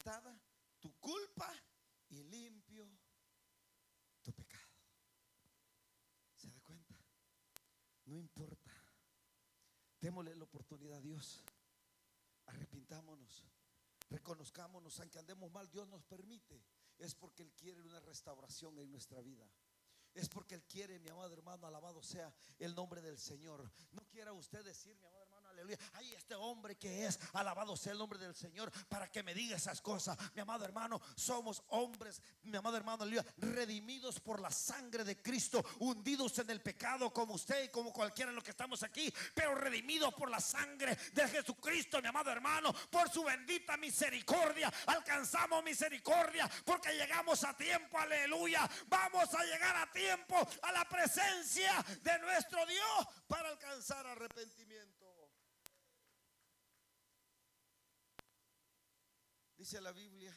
quitada tu culpa y limpio tu pecado. ¿Se da cuenta? No importa. Démosle la oportunidad a Dios. Arrepintámonos, reconozcámonos, aunque andemos mal, Dios nos permite. Es porque Él quiere una restauración en nuestra vida. Es porque Él quiere, mi amado hermano, alabado sea el nombre del Señor. No quiera usted decir, mi amado hermano, aleluya, ay, este hombre que es, alabado sea el nombre del Señor, para que me diga esas cosas. Mi amado hermano, somos hombres, mi amado hermano, aleluya, redimidos por la sangre de Cristo, hundidos en el pecado como usted y como cualquiera de los que estamos aquí, pero redimidos por la sangre de Jesucristo, mi amado hermano. Por su bendita misericordia alcanzamos misericordia, porque llegamos a tiempo, aleluya. Vamos a llegar a tiempo a la presencia de nuestro Dios para alcanzar arrepentimiento. Dice la Biblia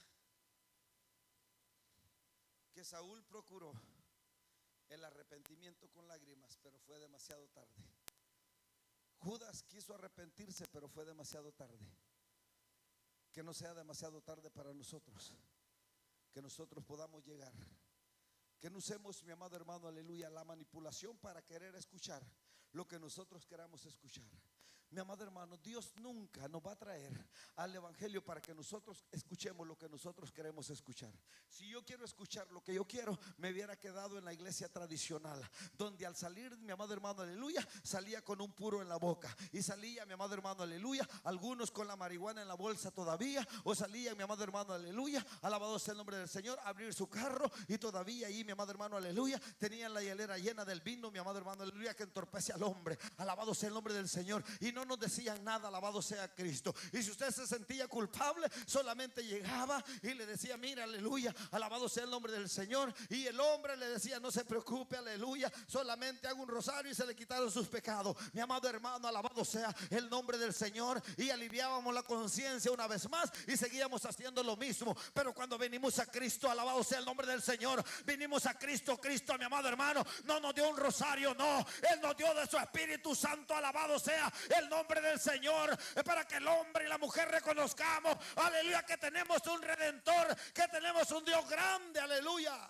que Saúl procuró el arrepentimiento con lágrimas, pero fue demasiado tarde. Judas quiso arrepentirse, pero fue demasiado tarde. Que no sea demasiado tarde para nosotros, que nosotros podamos llegar. Que no usemos, mi amado hermano, aleluya, la manipulación para querer escuchar lo que nosotros queramos escuchar. Mi amado hermano, Dios nunca nos va a traer al evangelio para que nosotros escuchemos lo que nosotros queremos escuchar. Si yo quiero escuchar lo que yo quiero, me hubiera quedado en la iglesia tradicional, donde al salir, mi amado hermano, aleluya, salía con un puro en la boca. Y salía, mi amado hermano, aleluya, algunos con la marihuana en la bolsa todavía. O salía, mi amado hermano, aleluya, alabado sea el nombre del Señor, a abrir su carro. Y todavía ahí, mi amado hermano, aleluya, tenían la hielera llena del vino, mi amado hermano, aleluya, que entorpece al hombre. Alabado sea el nombre del Señor. Y no nos decían nada, alabado sea Cristo. Y si usted se sentía culpable, solamente llegaba y le decía, mira, aleluya, alabado sea el nombre del Señor. Y el hombre le decía, no se preocupe, aleluya, solamente haga un rosario y se le quitaron sus pecados. Mi amado hermano, alabado sea el nombre del Señor. Y aliviábamos la conciencia una vez más y seguíamos haciendo lo mismo. Pero cuando venimos a Cristo, alabado sea el nombre del Señor, vinimos a Cristo, mi amado hermano, no nos dio un rosario, no, Él nos dio de su Espíritu Santo, alabado sea el nombre del Señor, para que el hombre y la mujer reconozcamos, aleluya, que tenemos un Redentor, que tenemos un Dios grande, aleluya.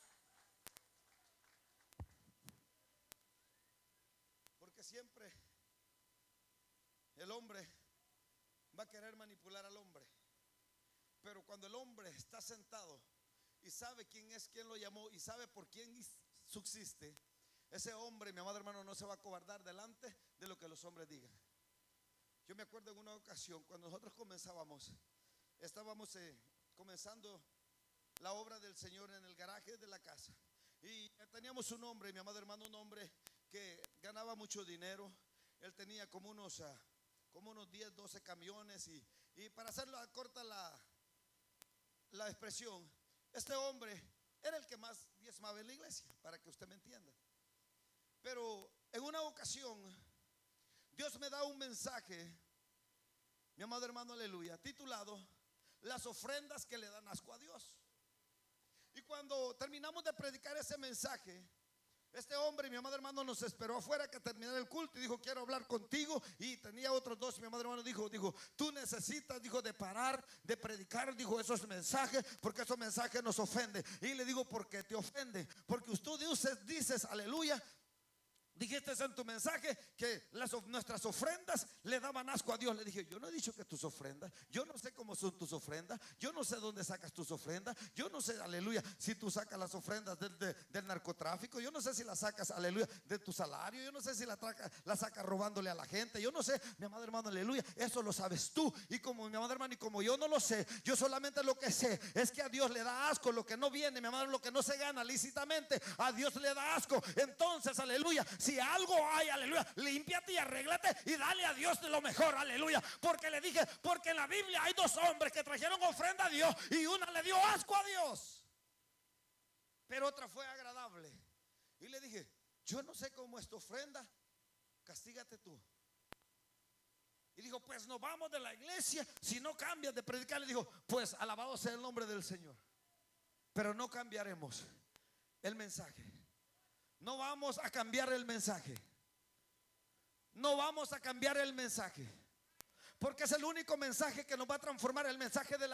Porque siempre el hombre va a querer manipular al hombre, pero cuando el hombre está sentado y sabe quién es quien lo llamó y sabe por quién subsiste, ese hombre, mi amado hermano, no se va a acobardar delante de lo que los hombres digan. Yo me acuerdo en una ocasión cuando nosotros estábamos comenzando la obra del Señor en el garaje de la casa, y teníamos un hombre, mi amado hermano, un hombre que ganaba mucho dinero. Él tenía como unos 10, 12 camiones, y para hacerlo corta la expresión, este hombre era el que más diezmaba en la iglesia, para que usted me entienda. Pero en una ocasión Dios me da un mensaje, mi amado hermano, aleluya, titulado las ofrendas que le dan asco a Dios. Y cuando terminamos de predicar ese mensaje, este hombre, mi amado hermano, nos esperó afuera que terminara el culto y dijo, quiero hablar contigo. Y tenía otros dos, mi amado hermano, dijo, tú necesitas, dijo, de parar de predicar, dijo, esos mensajes, porque esos mensajes nos ofenden. Y le digo, ¿por qué te ofende? Porque tú dices, aleluya, dijiste en tu mensaje que nuestras ofrendas le daban asco a Dios. Le dije, yo no he dicho que tus ofrendas, yo no sé cómo son tus ofrendas, yo no sé dónde sacas tus ofrendas, yo no sé, aleluya, si tú sacas las ofrendas del narcotráfico, yo no sé si las sacas, aleluya, de tu salario, yo no sé si la sacas robándole a la gente, yo no sé, mi amado hermano, aleluya, eso lo sabes tú. Y como mi amado hermano, y como yo no lo sé, yo solamente lo que sé es que a Dios le da asco lo que no viene, mi amado, lo que no se gana lícitamente, a Dios le da asco. Entonces, aleluya, si algo hay, aleluya, límpiate y arréglate y dale a Dios lo mejor, aleluya. Porque le dije, porque en la Biblia hay dos hombres que trajeron ofrenda a Dios y una le dio asco a Dios, pero otra fue agradable. Y le dije, yo no sé cómo es tu ofrenda, castígate tú. Y dijo, pues nos vamos de la iglesia si no cambias de predicar. Le dijo, pues alabado sea el nombre del Señor, pero no cambiaremos el mensaje. No vamos a cambiar el mensaje. No vamos a cambiar el mensaje, porque es el único mensaje que nos va a transformar, el mensaje de la